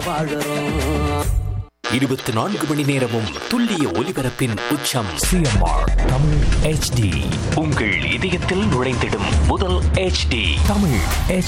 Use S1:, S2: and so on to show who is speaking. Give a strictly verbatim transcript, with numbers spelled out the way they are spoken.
S1: வாழுறோம்.
S2: இருபத்தி நான்கு மணி நேரமும் துல்லிய ஒலிபரப்பின் உச்சம்
S3: சிஎம்ஆர் தமிழ் ஹெச்டி.
S2: உங்கள் இதயத்தில் நுழைந்திடும் முதல் எச் டி
S3: தமிழ் ஹெச்டி.